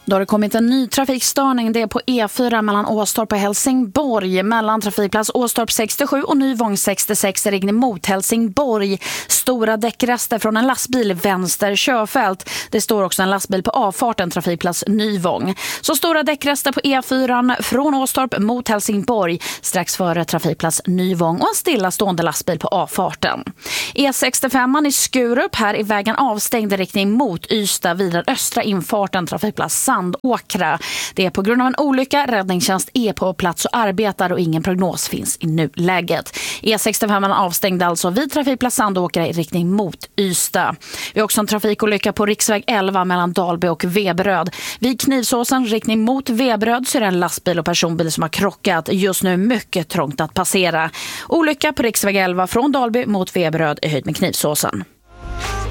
Då har det kommit en ny trafikstörning. Det är på E4 mellan Åstorp och Helsingborg. Mellan trafikplats Åstorp 67 och Nyvång 66 i riktning mot Helsingborg. Stora däckrester från en lastbil i vänster körfält. Det står också en lastbil på avfarten trafikplats Nyvång. Så stora däckrester på E4 från Åstorp mot Helsingborg strax före trafikplats Nyvång och en stillastående lastbil på avfarten. E65 i Skurup, här är vägen avstängd i riktning mot Ystad vid den östra infarten trafikplats Sandåkra. Det är på grund av en olycka. Räddningstjänst är på plats och arbetar och ingen prognos finns i nuläget. E65 är avstängd alltså vid trafikplats Sandåkra i riktning mot Ystad. Vi har också en trafikolycka på riksväg 11 mellan Dalby och Veberöd. Vid Knivsåsen riktning mot Veberöd så är det en lastbil och personbil som har krockat. Just nu mycket trångt att passera. Olycka på riksväg 11 från Dalby mot Veberöd i höjd med Knivsåsen.